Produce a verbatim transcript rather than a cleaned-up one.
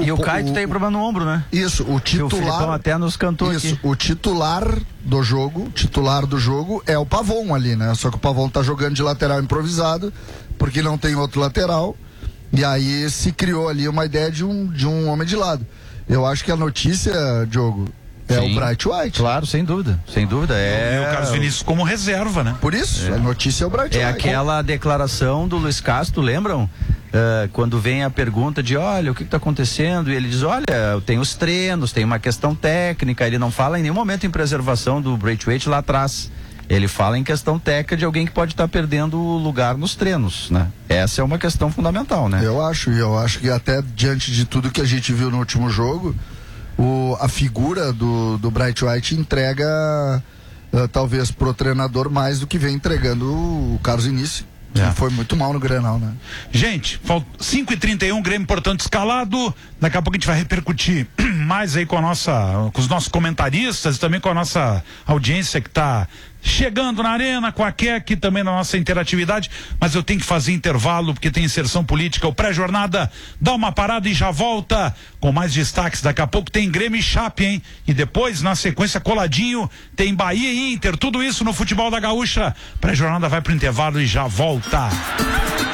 E o Caio tem problema no ombro, né? Isso, o titular. O até nos cantou isso, aqui. O titular do jogo, titular do jogo é o Pavon ali, né? Só que o Pavon tá jogando de lateral improvisado, porque não tem outro lateral. E aí se criou ali uma ideia de um, de um homem de lado. Eu acho que a notícia, Diogo, é Sim, o Bright White. Claro, sem dúvida, sem dúvida. É... E o Carlos Vinícius como reserva, né? Por isso, é. a notícia é o Bright é White. É aquela declaração do Luiz Castro, lembram? Uh, quando vem a pergunta de, olha, o que está acontecendo? E ele diz, olha, tem os treinos, tem uma questão técnica. Ele não fala em nenhum momento em preservação do Braithwaite lá atrás. Ele fala em questão técnica de alguém que pode estar tá perdendo o lugar nos treinos, né? Essa é uma questão fundamental, né? Eu acho, e eu acho que até diante de tudo que a gente viu no último jogo, o, a figura do, do Bright White entrega uh, talvez pro treinador mais do que vem entregando o, o Carlos Vinícius. Que é. Foi muito mal no Grenal, né? Gente, cinco e trinta e um, Grêmio, portanto, escalado. Daqui a pouco a gente vai repercutir mais aí com a nossa, com os nossos comentaristas e também com a nossa audiência que está chegando na arena, com a Keck, também na nossa interatividade. Mas eu tenho que fazer intervalo porque tem inserção política. O pré-jornada dá uma parada e já volta com mais destaques. Daqui a pouco tem Grêmio e Chape, hein? E depois, na sequência, coladinho, tem Bahia e Inter. Tudo isso no futebol da Gaúcha. Pré-jornada vai pro intervalo e já volta.